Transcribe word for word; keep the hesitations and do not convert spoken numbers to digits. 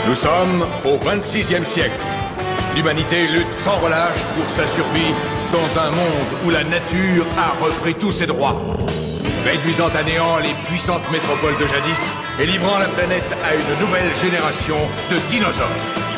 Nous sommes au vingt-sixième siècle. L'humanité lutte sans relâche pour sa survie dans un monde où la nature a repris tous ses droits, réduisant à néant les puissantes métropoles de jadis et livrant la planète à une nouvelle génération de dinosaures.